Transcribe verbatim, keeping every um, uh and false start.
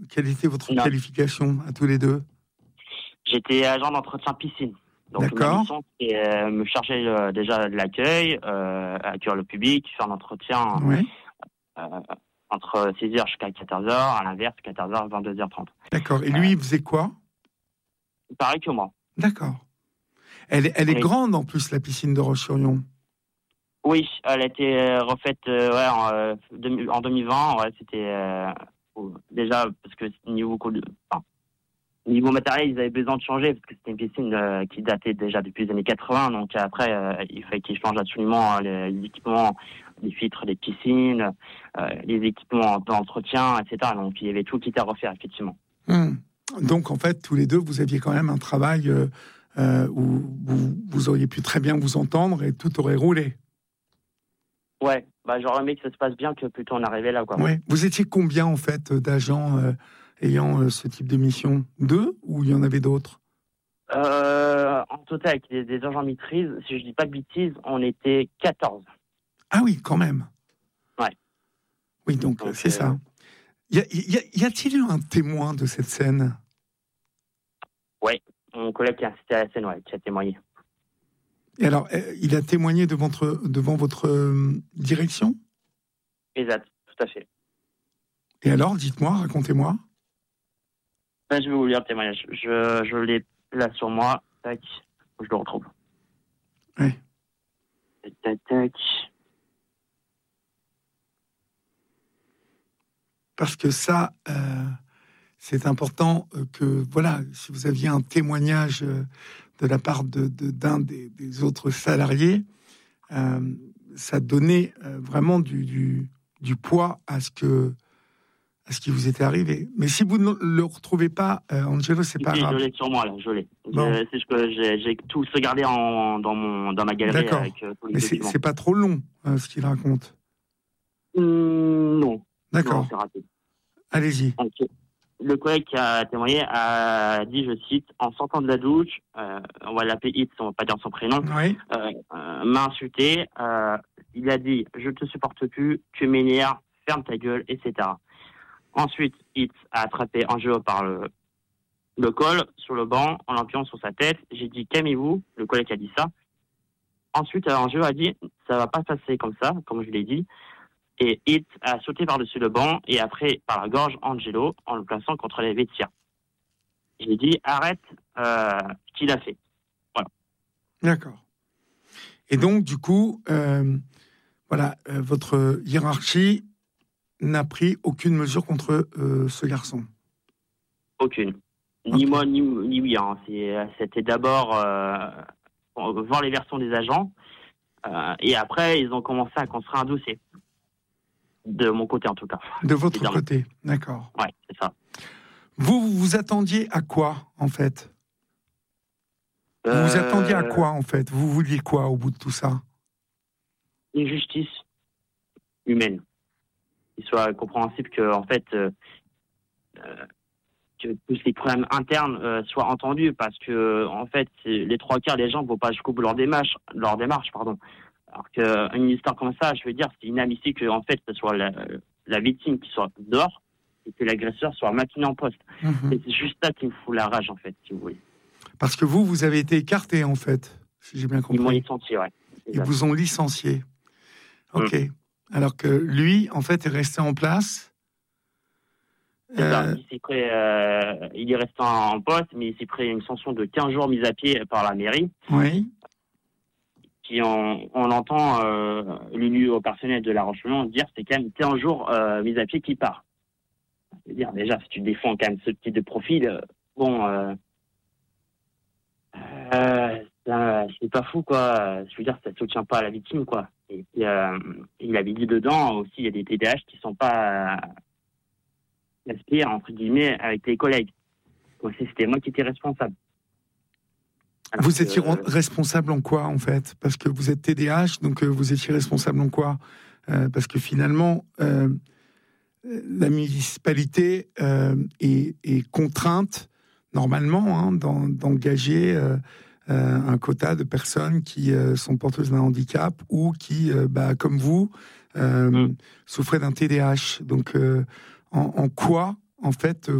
Quelle était votre Non. qualification à tous les deux? J'étais agent d'entretien piscine. Donc, D'accord. ma mission, c'était euh, me charger euh, déjà de l'accueil, euh, accueillir le public, faire l'entretien Oui. euh, entre six heures jusqu'à quatorze heures, à l'inverse, quatorze heures, vingt-deux heures trente. D'accord. Et lui, il faisait quoi? Pareil que moi. D'accord. Elle, elle est Oui. grande en plus, la piscine de Roche-sur-Yon. Oui, elle a été euh, refaite euh, ouais, en, euh, demi- en deux mille vingt. Ouais, c'était euh, déjà parce que niveau, enfin, niveau matériel, ils avaient besoin de changer parce que c'était une piscine euh, qui datait déjà depuis les années quatre-vingts. Donc après, euh, il fallait qu'ils changent absolument euh, les, les équipements, les filtres des piscines, euh, les équipements d'entretien, et cetera. Donc il y avait tout qui était à refaire, effectivement. Hum. Donc en fait, tous les deux, vous aviez quand même un travail euh, euh, où vous, vous auriez pu très bien vous entendre et tout aurait roulé. Ouais, bah j'aurais aimé que ça se passe bien que plutôt on arrivait là, quoi. Ouais. Vous étiez combien en fait d'agents euh, ayant euh, ce type de mission? Deux ou il y en avait d'autres? Euh, en total, avec des, des agents maîtrise, si je dis pas de bêtises, on était quatorze. Ah oui, quand même. Ouais. Oui, donc, Donc, c'est euh... ça. Y, a, y, a, y a-t-il eu un témoin de cette scène? Ouais, mon collègue qui a assisté à la scène, ouais, qui a témoigné. Et alors, euh, il a témoigné devant votre, devant votre euh, direction? Exact, tout à fait. Et alors, dites-moi, racontez-moi. Ben, je vais vous lire le témoignage. Je, je l'ai là sur moi. Tac, faut que je le retrouve. Oui. Tac, tac, tac. Parce que ça, euh, c'est important euh, que, voilà, si vous aviez un témoignage euh, de la part de, de, d'un des, des autres salariés, euh, ça donnait euh, vraiment du, du, du poids à ce que à ce qui vous était arrivé. Mais si vous ne le retrouvez pas, euh, Angelo, c'est pas Oui, grave. je l'ai sur moi, là, je l'ai. Bon. Je, c'est ce que j'ai, j'ai tout sauvegardé en, dans, mon, dans ma galerie. D'accord. Avec euh, tous les Mais c'est, documents. c'est pas trop long, euh, ce qu'il raconte. Mmh, non. D'accord. Non, c'est raté. Allez-y. Donc, le collègue qui a témoigné a dit, je cite, en sortant de la douche, euh, on va l'appeler Hitz, on va pas dire son prénom, Oui. euh, euh, m'a insulté. Euh, il a dit, je te supporte plus, tu m'énerves, ferme ta gueule, et cetera. Ensuite, Hitz a attrapé Angelo par le, le col, sur le banc, en l'appuyant sur sa tête. J'ai dit, calmez-vous, le collègue a dit ça. Ensuite, Angelo a dit, ça va pas passer comme ça, comme je l'ai dit. Et Hitz a sauté par-dessus le banc et après par la gorge Angelo en le plaçant contre les vestiaires. J'ai dit arrête euh, ce qu'il a fait. Voilà. D'accord. Et donc, du coup, euh, voilà, euh, votre hiérarchie n'a pris aucune mesure contre euh, ce garçon. Aucune. Ni Okay. moi, ni, ni oui. Hein. C'est, c'était d'abord euh, voir les versions des agents euh, et après, ils ont commencé à construire un dossier. De mon côté, en tout cas. De votre côté, d'accord. Ouais, c'est ça. Vous, vous vous attendiez à quoi, en fait? Vous euh... vous attendiez à quoi, en fait? Vous vouliez quoi, au bout de tout ça? Une justice humaine. Qu'il soit compréhensible que, en fait, euh, euh, que tous les problèmes internes euh, soient entendus, parce que, en fait, les trois quarts des gens ne vont pas jusqu'au bout de leur démarche, leur démarche, pardon. Alors qu'une histoire comme ça, je veux dire, c'est inadmissible que, en fait, ce soit la, la victime qui soit dehors et que l'agresseur soit maintenu en poste. Mm-hmm. Et c'est juste ça qui me fout la rage, en fait, si vous voulez. Parce que vous, vous avez été écarté, en fait, si j'ai bien compris. Ils m'ont licencié, ouais. Ils vous ont licencié. Ok. Mm. Alors que lui, en fait, est resté en place. C'est euh... ça. Il, s'est pris, euh, il est resté en poste, mais il s'est pris une sanction de quinze jours mise à pied par la mairie. Oui. Qui on, on entend euh, l'élu au personnel de La Roche-sur-Yon dire c'est quand même quinze jours euh, mis à pied qui part. C'est-à-dire déjà si tu défends quand même ce type de profil, euh, bon, euh, euh, ça, c'est pas fou quoi. Je veux dire ça soutient pas à la victime quoi. Et puis euh, il avait dit dedans aussi il y a des T D A H qui sont pas gaspillés entre guillemets avec les collègues. Donc c'était moi qui étais responsable. Alors vous étiez euh, responsable en quoi, en fait? Parce que vous êtes T D A H, donc euh, vous étiez responsable en quoi? euh, Parce que finalement, euh, la municipalité euh, est, est contrainte, normalement, hein, d'engager euh, euh, un quota de personnes qui euh, sont porteuses d'un handicap ou qui, euh, bah, comme vous, euh, mmh. souffraient d'un T D A H. Donc, euh, en, en quoi, en fait,